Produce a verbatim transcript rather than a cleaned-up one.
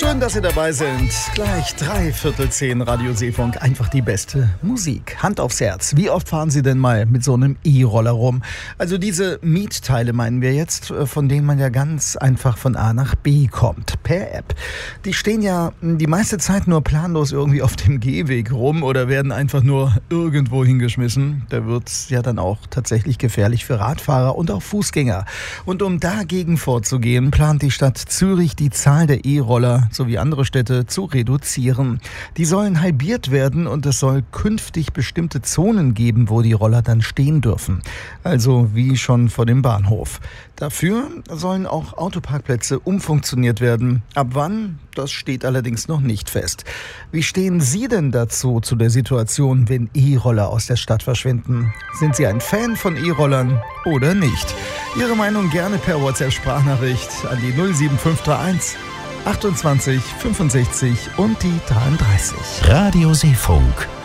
Schön, dass Sie dabei sind. Gleich drei Viertel zehn Radio Seefunk. Einfach die beste Musik. Hand aufs Herz. Wie oft fahren Sie denn mal mit so einem E-Roller rum? Also diese Mietteile meinen wir jetzt, von denen man ja ganz einfach von A nach B kommt. Per App. Die stehen ja die meiste Zeit nur planlos irgendwie auf dem Gehweg rum oder werden einfach nur irgendwo hingeschmissen. Da wird's ja dann auch tatsächlich gefährlich für Radfahrer und auch Fußgänger. Und um dagegen vorzugehen, plant die Stadt Zürich die Zahl der E-Roller sowie andere Städte zu reduzieren. Die sollen halbiert werden und es soll künftig bestimmte Zonen geben, wo die Roller dann stehen dürfen. Also wie schon vor dem Bahnhof. Dafür sollen auch Autoparkplätze umfunktioniert werden. Ab wann? Das steht allerdings noch nicht fest. Wie stehen Sie denn dazu, zu der Situation, wenn E-Roller aus der Stadt verschwinden? Sind Sie ein Fan von E-Rollern oder nicht? Ihre Meinung gerne per WhatsApp-Sprachnachricht an die null sieben fünf drei eins achtundzwanzig fünfundsechzig und die dreiunddreißig. Radio Seefunk.